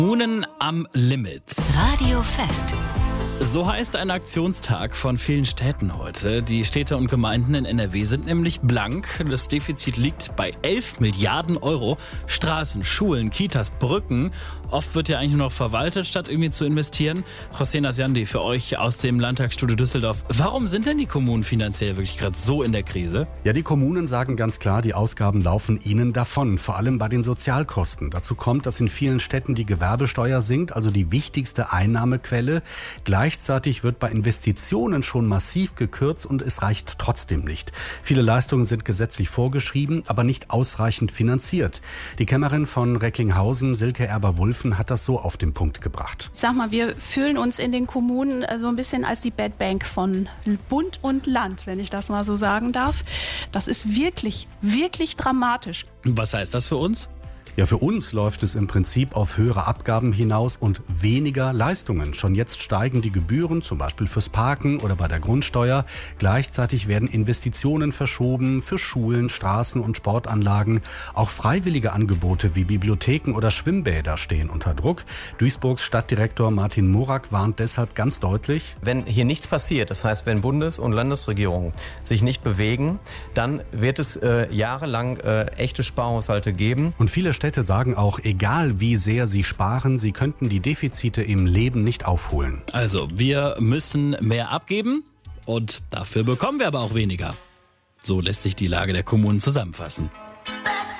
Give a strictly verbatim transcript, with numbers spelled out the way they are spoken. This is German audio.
Kommunen am Limit. Radio Fest. So heißt ein Aktionstag von vielen Städten heute. Die Städte und Gemeinden in N R W sind nämlich blank. Das Defizit liegt bei elf Milliarden Euro. Straßen, Schulen, Kitas, Brücken. Oft wird ja eigentlich nur noch verwaltet, statt irgendwie zu investieren. José Nasiandi, für euch aus dem Landtagsstudio Düsseldorf. Warum sind denn die Kommunen finanziell wirklich gerade so in der Krise? Ja, die Kommunen sagen ganz klar, die Ausgaben laufen ihnen davon. Vor allem bei den Sozialkosten. Dazu kommt, dass in vielen Städten die Gewerbesteuer sinkt, also die wichtigste Einnahmequelle. Gleichzeitig wird bei Investitionen schon massiv gekürzt und es reicht trotzdem nicht. Viele Leistungen sind gesetzlich vorgeschrieben, aber nicht ausreichend finanziert. Die Kämmerin von Recklinghausen, Silke Erber-Wulffen, hat das so auf den Punkt gebracht. Sag mal, wir fühlen uns in den Kommunen so ein bisschen als die Bad Bank von Bund und Land, wenn ich das mal so sagen darf. Das ist wirklich, wirklich dramatisch. Was heißt das für uns? Ja, für uns läuft es im Prinzip auf höhere Abgaben hinaus und weniger Leistungen. Schon jetzt steigen die Gebühren, zum Beispiel fürs Parken oder bei der Grundsteuer. Gleichzeitig werden Investitionen verschoben für Schulen, Straßen und Sportanlagen. Auch freiwillige Angebote wie Bibliotheken oder Schwimmbäder stehen unter Druck. Duisburgs Stadtdirektor Martin Morak warnt deshalb ganz deutlich: Wenn hier nichts passiert, das heißt, wenn Bundes- und Landesregierungen sich nicht bewegen, dann wird es äh, jahrelang äh, echte Sparhaushalte geben. Und viele Städte sagen auch, egal wie sehr sie sparen, sie könnten die Defizite im Leben nicht aufholen. Also, wir müssen mehr abgeben und dafür bekommen wir aber auch weniger. So lässt sich die Lage der Kommunen zusammenfassen.